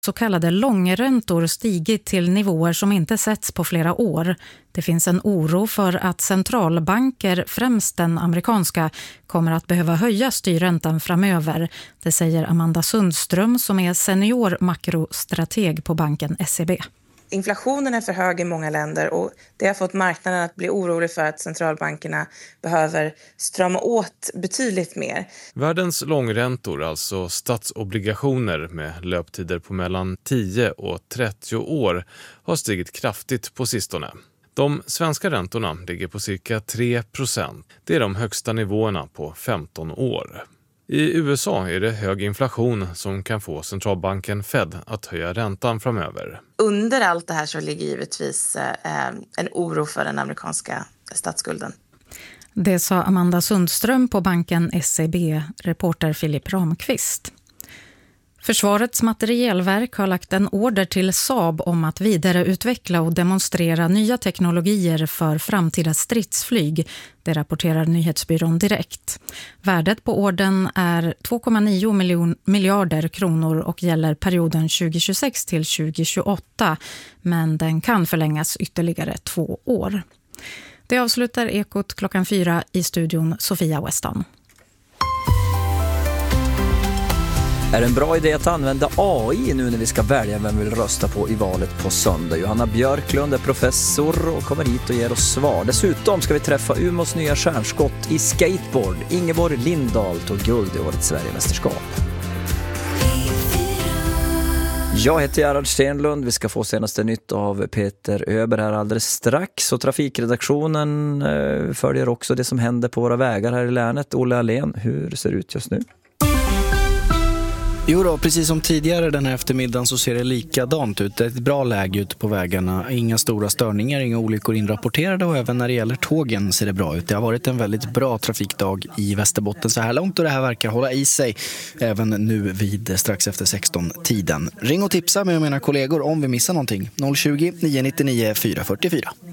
Så kallade långräntor stigit till nivåer som inte setts på flera år. Det finns en oro för att centralbanker, främst den amerikanska, kommer att behöva höja styrräntan framöver. Det säger Amanda Sundström som är senior makrostrateg på banken SEB. Inflationen är för hög i många länder och det har fått marknaden att bli orolig för att centralbankerna behöver strama åt betydligt mer. Världens långräntor, alltså statsobligationer med löptider på mellan 10 och 30 år, har stigit kraftigt på sistone. De svenska räntorna ligger på cirka 3%. Det är de högsta nivåerna på 15 år. I USA är det hög inflation som kan få centralbanken Fed att höja räntan framöver. Under allt det här så ligger givetvis en oro för den amerikanska statsskulden. Det sa Amanda Sundström på banken SEB, reporter Filip Ramqvist. Försvarets materielverk har lagt en order till Saab om att vidareutveckla och demonstrera nya teknologier för framtida stridsflyg. Det rapporterar nyhetsbyrån Direkt. Värdet på ordern är 2,9 miljarder kronor och gäller perioden 2026 till 2028. Men den kan förlängas ytterligare 2 år. Det avslutar Ekot 4:00 i studion Sofia Weston. Är det en bra idé att använda AI nu när vi ska välja vem vi vill rösta på i valet på söndag? Johanna Björklund är professor och kommer hit och ger oss svar. Dessutom ska vi träffa Umeås nya stjärnskott i skateboard. Ingeborg Lindahl tog guld i årets Sverigemästerskap. Jag heter Gerhard Stenlund. Vi ska få senaste nytt av Peter Öber här alldeles strax. Och trafikredaktionen följer också det som händer på våra vägar här i länet. Olle Alén, hur ser det ut just nu? Jo då, precis som tidigare den här eftermiddagen så ser det likadant ut. Det är ett bra läge ute på vägarna. Inga stora störningar, inga olyckor inrapporterade och även när det gäller tågen ser det bra ut. Det har varit en väldigt bra trafikdag i Västerbotten så här långt och det här verkar hålla i sig även nu vid strax efter 16-tiden. Ring och tipsa med mina kollegor om vi missar någonting. 020 999 444.